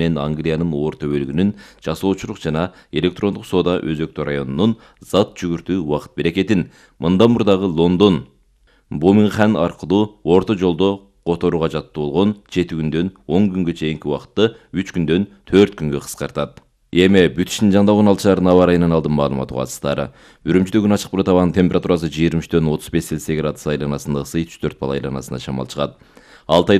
менен Англиянын орто бөлүгүнүн жасоочулук жана электрондук соода өзөктүү районунун зат жүгүртүү убакыт берекетин мындан мурдагы Лондон Бумингем аркылуу орто жолдо которууга жаттуу болгон 7 күндөн 10 күнгө чейинки убакытты 3 күндөн 4 күнгө кыскартат. Эми бүт Шинжаңда 16 шаарынын аба ырайынан алдын маалымат угасыздар. Үрүмчүдө күн ачык булут, абанын температурасы 23-төн 35 Цельсий градус айланасында, ысы 3-4 балл айланасында шамал чыгат.